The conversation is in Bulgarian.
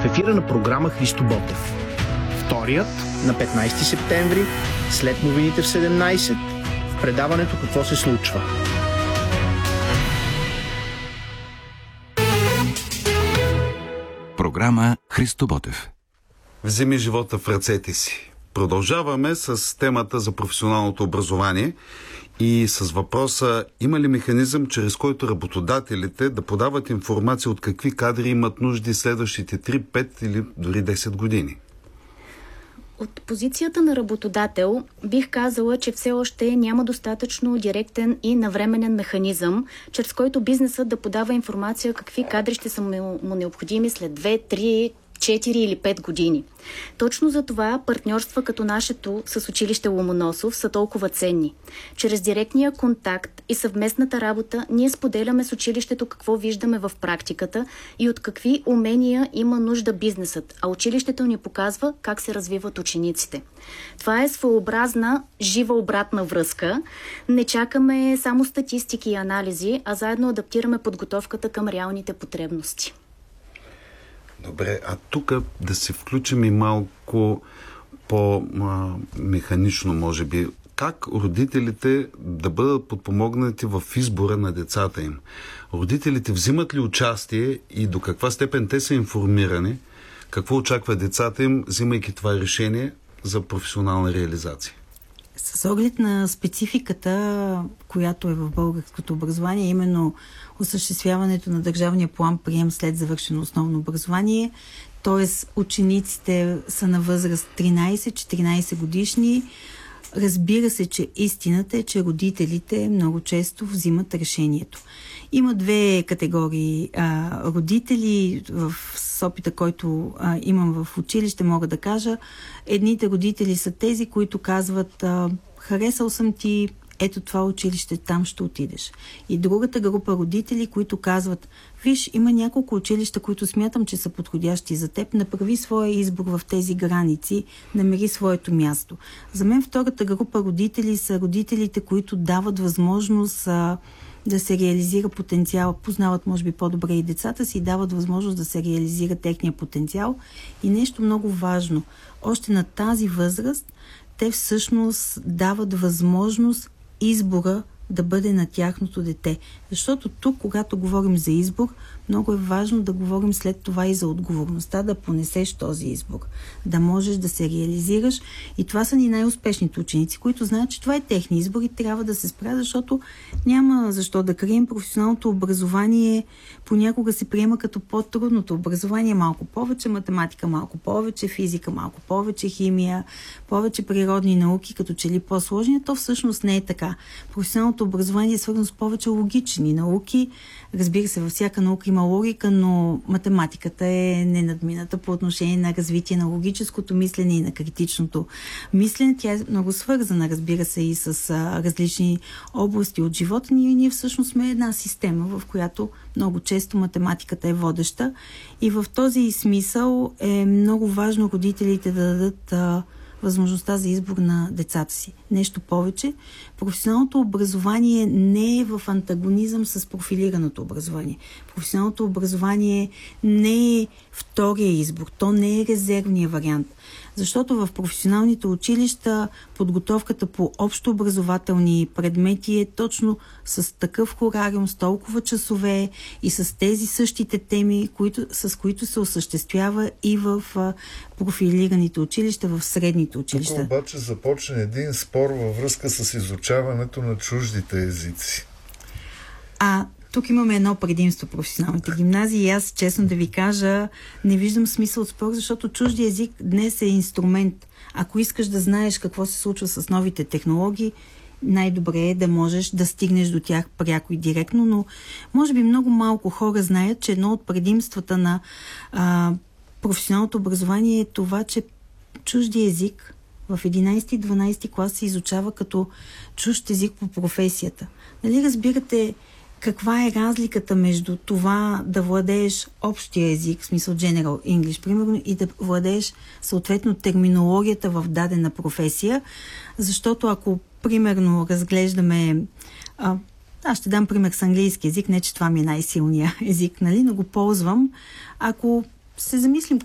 в ефира на програма Христо Ботев. Вторият на 15 септември, след новините в 17, в предаването "Какво се случва?" Програма Христо Ботев. Вземи живота в ръцете си. Продължаваме с темата за професионалното образование и с въпроса: има ли механизъм, чрез който работодателите да подават информация от какви кадри имат нужди следващите 3, 5 или дори 10 години? От позицията на работодател бих казала, че все още няма достатъчно директен и навременен механизъм, чрез който бизнесът да подава информация какви кадри ще са му необходими след 2, 3, 4 или 5 години. Точно за това партньорства като нашето с училище Ломоносов са толкова ценни. Чрез директния контакт и съвместната работа ние споделяме с училището какво виждаме в практиката и от какви умения има нужда бизнесът, а училището ни показва как се развиват учениците. Това е своеобразна, жива обратна връзка. Не чакаме само статистики и анализи, а заедно адаптираме подготовката към реалните потребности. Добре, а тук да се включим и малко по-механично, може би. Как родителите да бъдат подпомогнати в избора на децата им? Родителите взимат ли участие и до каква степен те са информирани? Какво очаква децата им, взимайки това решение за професионална реализация? С оглед на спецификата, която е в българското образование, именно осъществяването на държавния план прием след завършено основно образование, т.е. учениците са на възраст 13-14 годишни. Разбира се, че истината е, че родителите много често взимат решението. Има две категории родители. С опита, който имам в училище, мога да кажа, едните родители са тези, които казват: харесал съм ти, ето това училище, там ще отидеш. И другата група родители, които казват: виж, има няколко училища, които смятам, че са подходящи за теб, направи своя избор в тези граници, намери своето място. За мен втората група родители са родителите, които дават възможност да се реализира потенциал, познават може би по-добре и децата си, и дават възможност да се реализира техния потенциал. И нещо много важно, още на тази възраст те всъщност дават възможност избора да бъде на тяхното дете. Защото тук, когато говорим за избор, много е важно да говорим след това и за отговорността да понесеш този избор, да можеш да се реализираш. И това са ни най-успешните ученици, които знаят, че това е техния избор и трябва да се справят, защото няма защо да крием. Професионалното образование понякога се приема като по-трудното образование. Малко повече математика, малко повече физика, малко повече химия, повече природни науки, като че ли по-сложни. То всъщност не е така. Професионалното образование е свързано с повече логични науки. Разбира се, във всяка наука има логика, но математиката е ненадмината по отношение на развитие на логическото мислене и на критичното мислене. Тя е много свързана, разбира се, и с различни области от живота ни. И ние всъщност сме една система, в която много често математиката е водеща. И в този смисъл е много важно родителите да дадат възможността за избор на децата си. Нещо повече, професионалното образование не е в антагонизъм с профилираното образование. Професионалното образование не е втория избор, то не е резервния вариант. Защото в професионалните училища подготовката по общообразователни предмети е точно с такъв хорариум, с толкова часове и с тези същите теми, с които се осъществява и в профилираните училища, в средните училища. Тук обаче започна един спор във връзка с изучаването на чуждите езици. Тук имаме едно предимство професионалните гимназии и аз, честно да ви кажа, не виждам смисъл от спор, защото чужди език днес е инструмент. Ако искаш да знаеш какво се случва с новите технологии, най-добре е да можеш да стигнеш до тях пряко и директно, но може би много малко хора знаят, че едно от предимствата на професионалното образование е това, че чужди език в 11 и 12 клас се изучава като чужд език по професията. Нали разбирате каква е разликата между това да владееш общия език, в смисъл General English, примерно, и да владееш съответно терминологията в дадена професия, защото ако примерно разглеждаме аз ще дам пример с английски език, не че това ми е най-силният език, нали, но го ползвам. Ако се замислим